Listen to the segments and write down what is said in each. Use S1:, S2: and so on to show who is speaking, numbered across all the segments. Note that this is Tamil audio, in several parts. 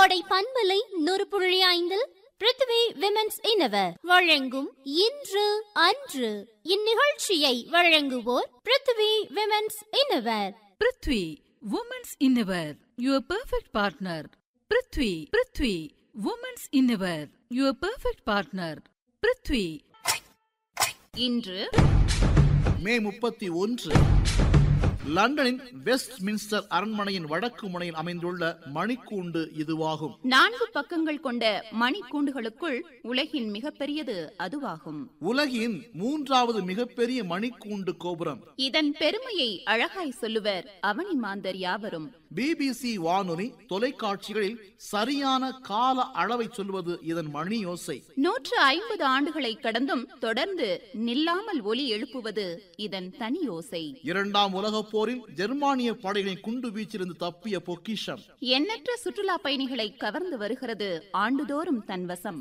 S1: கோடை பண்பலை 100.5 பிருத்வி விமென்ஸ் இன்னவர் வழங்கும் இன்று அன்று. இந்நிகழ்ச்சியை வழங்குவோர் Prithvi women's இன்னவர்.
S2: Prithvi women's இன்னவர், your perfect partner. Prithvi women's இன்னவர், your perfect partner. Prithvi. இன்று
S3: மே 31 லண்டனின் வெஸ்ட் மின்ஸ்டர் அரண்மனையின் வடக்கு முனையில் அமைந்துள்ள மணிக்கூண்டு இதுவாகும்.
S2: 4 பக்கங்கள் கொண்ட மணிக்கூண்டுகளுக்குள் உலகின் மிகப்பெரியது அதுவாகும்.
S3: உலகின் 3வது மிகப்பெரிய மணிக்கூண்டு கோபுரம்.
S2: இதன் பெருமையை அழகாய் சொல்லுவர் அவனி மாந்தர் யாவரும்.
S3: BBC வானொலி தொலைக்காட்சிகளில் சரியான கால அளவை சொல்வது இதன் மணி யோசை.
S2: 150 ஆண்டுகளை கடந்தும் தொடர்ந்து நில்லாமல் ஒலி எழுப்புவது இதன் தனி யோசை.
S3: 2ஆம் உலகப் போரில் ஜெர்மானிய படைகளின் குண்டு வீச்சிலிருந்து தப்பிய பொக்கிஷம்
S2: எண்ணற்ற சுற்றுலா பயணிகளை கவர்ந்து வருகிறது ஆண்டுதோறும் தன்வசம்.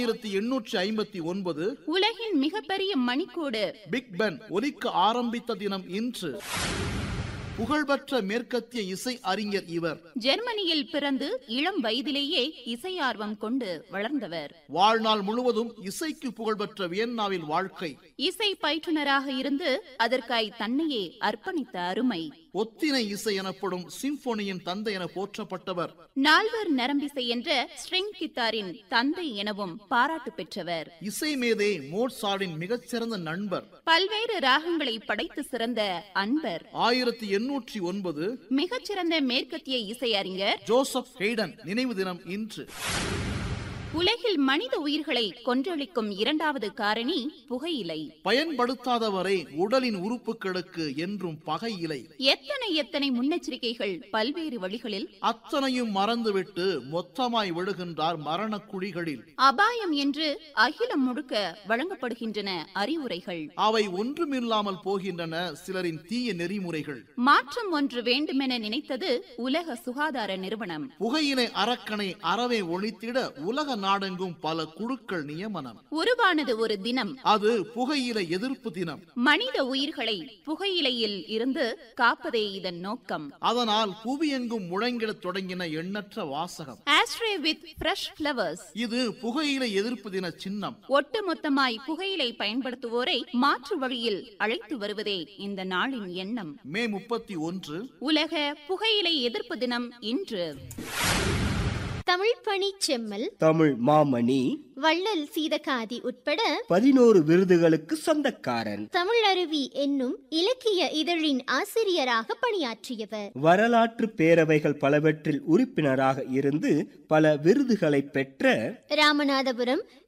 S3: 1859
S2: உலகின் மிகப்பெரிய மணிக்கூடு
S3: பிக் பென் ஒலிக்க ஆரம்பித்த தினம் இன்று. புகழ்பெற்ற மேற்கத்திய இசை அறிஞர் இவர்.
S2: ஜெர்மனியில் பிறந்து இளம் வயதிலேயே இசை ஆர்வம் கொண்டு வளர்ந்தவர்.
S3: வாழ்நாள் முழுவதும் இசைக்கு புகழ்பெற்ற வியன்னாவில் வாழ்க்கை.
S2: இசை பயிற்றுனராக இருந்து அதற்காய் தன்னையே அர்ப்பணித்த அருமை.
S3: ஒத்தினை இசை எனப்படும் சிம்போனியின் தந்தை என போற்றப்பட்டவர்.
S2: 4 நரம்பிசை என்ற ஸ்ட்ரிங் கித்தாரின் தந்தை எனவும் பாராட்டு பெற்றவர்.
S3: இசை மேதே மோட்சார்டின் மிகச்சிறந்த நண்பர்.
S2: பல்வேறு ராகங்களை படைத்து சிறந்த அன்பர்.
S3: 1809
S2: மிகச்சிறந்த மேற்கத்திய இசை அறிஞர்
S3: ஜோசப் ஹெய்டன் நினைவு தினம் இன்று.
S2: உலகில் மனித உயிர்களை கொன்றளிக்கும் 2வது காரணி புகையிலை.
S3: பயன்படுத்தாதவரை உடலின் உறுப்புகளுக்கு என்றும் பகை இலை.
S2: எத்தனை முன்னெச்சரிக்கைகள் பல்வேறு வழிகளில்.
S3: அத்தனையும் மறந்துவிட்டு மொத்தமாய் விழுகின்றார் மரண குழிகளில்.
S2: அபாயம் என்று அகிலம் முழுக்க வழங்கப்படுகின்றன அறிவுரைகள்.
S3: அவை ஒன்றுமில்லாமல் போகின்றன சிலரின் தீய நெறிமுறைகள்.
S2: மாற்றம் ஒன்று வேண்டுமென நினைத்தது உலக சுகாதார நிறுவனம்.
S3: புகையிலை அரக்கனை அறவே ஒழித்திட உலக நாடெங்கும் பல குழுக்கள் நியமனம்.
S2: உருவானது ஒரு தினம்,
S3: அது புகையிலை எதிர்ப்பு தினம்.
S2: மனித உயிர்களை புகையிலையில் இருந்து காப்பதே இதன் நோக்கம்.
S3: அதனால் புவியெங்கும் முழங்கிடத் தொடங்கின எண்ணற்ற வாசகம்.
S2: Astray with fresh flowers.
S3: இது புகையிலை எதிர்ப்பு தின சின்னம்.
S2: ஒட்டுமொத்தமாய் புகையிலை பயன்படுத்துவோரை மாற்று வழியில் அழைத்து வருவதே இந்த நாளின் எண்ணம்.
S3: மே 31
S2: உலக புகையிலை எதிர்ப்பு தினம் இன்று.
S1: தமிழ் பணி செம்மல்,
S4: தமிழ் மாமணி,
S1: வள்ளல் சீதகாதி உட்பட
S4: 11 விருதுகளுக்கு சொந்தக்காரன்.
S1: தமிழ் அருவி என்னும் இலக்கிய இதழின் ஆசிரியராக பணியாற்றியவர்.
S4: வரலாற்று பேரவைகள் பலவற்றில் உறுப்பினராக இருந்து பல விருதுகளை பெற்ற
S1: ராமநாதபுரம்